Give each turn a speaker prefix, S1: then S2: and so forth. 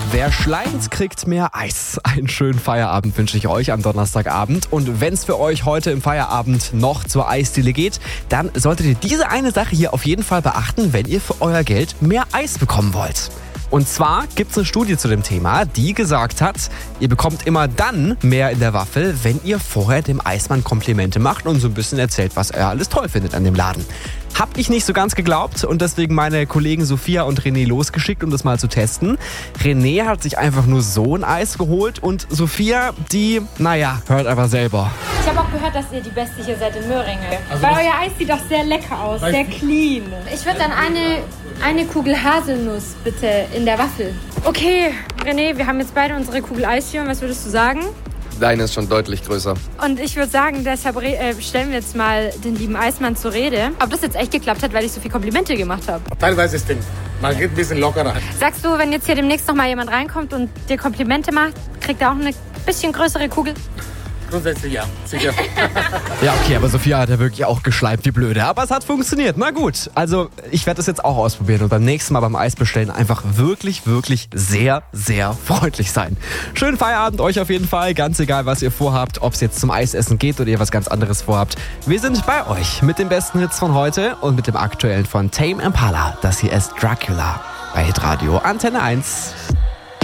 S1: Wer schleimt, kriegt mehr Eis. Einen schönen Feierabend wünsche ich euch am Donnerstagabend. Und wenn es für euch heute im Feierabend noch zur Eisdiele geht, dann solltet ihr diese eine Sache hier auf jeden Fall beachten, wenn ihr für euer Geld mehr Eis bekommen wollt. Und zwar gibt es eine Studie zu dem Thema, die gesagt hat, ihr bekommt immer dann mehr in der Waffel, wenn ihr vorher dem Eismann Komplimente macht und so ein bisschen erzählt, was er alles toll findet an dem Laden. Hab ich nicht so ganz geglaubt und deswegen meine Kollegen Sophia und René losgeschickt, um das mal zu testen. René hat sich einfach nur so ein Eis geholt und Sophia, die, hört einfach selber.
S2: Ich habe auch gehört, dass ihr die Beste hier seid in Möhringe. Weil euer Eis sieht doch sehr lecker aus, sehr clean. Ich würde dann eine Kugel Haselnuss bitte in der Waffel. Okay, René, wir haben jetzt beide unsere Kugel Eis hier. Was würdest du sagen?
S3: Deine ist schon deutlich größer.
S2: Und ich würde sagen, deshalb stellen wir jetzt mal den lieben Eismann zur Rede. Ob das jetzt echt geklappt hat, weil ich so viele Komplimente gemacht habe.
S4: Teilweise stimmt. Man geht ein bisschen lockerer.
S2: Sagst du, wenn jetzt hier demnächst noch mal jemand reinkommt und dir Komplimente macht, kriegt er auch eine bisschen größere Kugel?
S4: Grundsätzlich ja, sicher.
S1: Ja, okay, aber Sophia hat ja wirklich auch geschleimt wie blöde. Aber es hat funktioniert. Na gut, also ich werde das jetzt auch ausprobieren und beim nächsten Mal beim Eis bestellen einfach wirklich, wirklich sehr, sehr freundlich sein. Schönen Feierabend euch auf jeden Fall. Ganz egal, was ihr vorhabt, ob es jetzt zum Eisessen geht oder ihr was ganz anderes vorhabt. Wir sind bei euch mit den besten Hits von heute und mit dem aktuellen von Tame Impala. Das hier ist Dracula bei Hitradio Antenne 1.